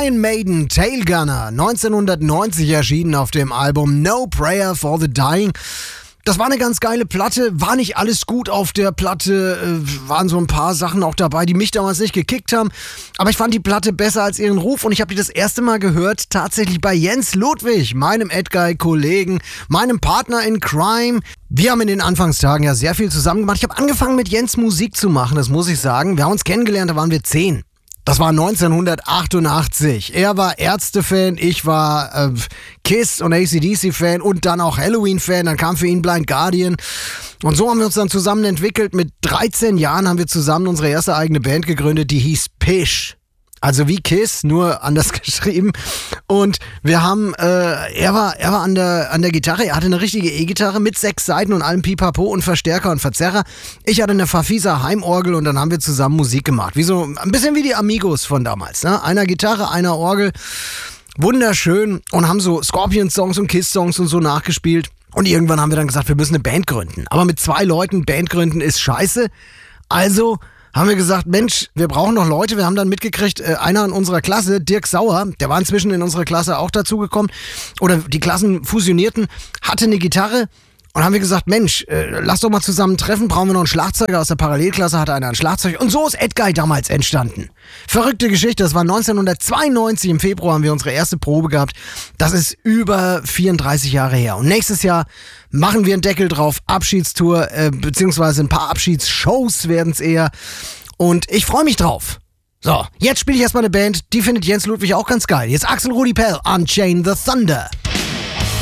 Iron Maiden, Tail Gunner, 1990 erschienen auf dem Album No Prayer for the Dying. Das war eine ganz geile Platte, war nicht alles gut auf der Platte, waren so ein paar Sachen auch dabei, die mich damals nicht gekickt haben, aber ich fand die Platte besser als ihren Ruf und ich habe die das erste Mal gehört, tatsächlich bei Jens Ludwig, meinem Edguy-Kollegen, meinem Partner in Crime. Wir haben in den Anfangstagen ja sehr viel zusammen gemacht. Ich habe angefangen mit Jens Musik zu machen, das muss ich sagen. Wir haben uns kennengelernt, da waren wir 10. Das war 1988. Er war Ärzte-Fan, ich war Kiss- und AC/DC-Fan und dann auch Halloween-Fan. Dann kam für ihn Blind Guardian. Und so haben wir uns dann zusammen entwickelt. Mit 13 Jahren haben wir zusammen unsere erste eigene Band gegründet, die hieß Pish. Also wie Kiss, nur anders geschrieben. Und wir haben, er war an der Gitarre, er hatte eine richtige E-Gitarre mit 6 Saiten und allem Pipapo und Verstärker und Verzerrer. Ich hatte eine Fafisa Heimorgel und dann haben wir zusammen Musik gemacht. Ein bisschen wie die Amigos von damals, ne? Einer Gitarre, einer Orgel. Wunderschön. Und haben so Scorpions-Songs und Kiss-Songs und so nachgespielt. Und irgendwann haben wir dann gesagt, wir müssen eine Band gründen. Aber mit 2 Leuten Band gründen ist scheiße. Also haben wir gesagt, Mensch, wir brauchen noch Leute. Wir haben dann mitgekriegt, einer in unserer Klasse, Dirk Sauer, der war inzwischen in unsere Klasse auch dazugekommen, oder die Klassen fusionierten, hatte eine Gitarre und haben wir gesagt, Mensch, lass doch mal zusammen treffen, brauchen wir noch einen Schlagzeuger aus der Parallelklasse, hatte einer ein Schlagzeug und so ist Edguy damals entstanden. Verrückte Geschichte, das war 1992, im Februar haben wir unsere erste Probe gehabt. Das ist über 34 Jahre her und nächstes Jahr machen wir einen Deckel drauf, Abschiedstour, beziehungsweise ein paar Abschiedsshows werden es eher. Und ich freue mich drauf. So, jetzt spiele ich erstmal eine Band, die findet Jens Ludwig auch ganz geil. Jetzt Axel Rudi Pell, Unchain the Thunder.